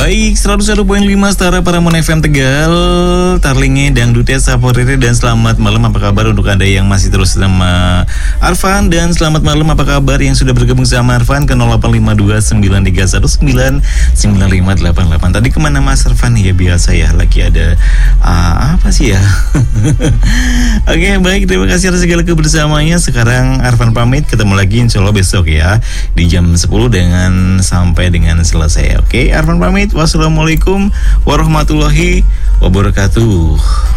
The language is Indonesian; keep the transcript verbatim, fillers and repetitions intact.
Baik, seratus satu koma lima Setara Paramount F M Tegal, Tarlinge, Dangdutnya, Saporite, dan selamat malam. Apa kabar untuk Anda yang masih terus sama Arfan? Dan selamat malam, apa kabar yang sudah bergabung sama Arfan ke nol delapan lima dua sembilan tiga satu sembilan sembilan lima delapan delapan. Tadi kemana Mas Arfan? Ya biasa ya, lagi ada uh, apa sih ya? Oke, baik, terima kasih atas segala kebersamaannya. Sekarang Arfan pamit, ketemu lagi insya Allah besok ya di jam sepuluh dengan sampai dengan selesai. Oke, Arfan pamit. Wassalamualaikum warahmatullahi wabarakatuh.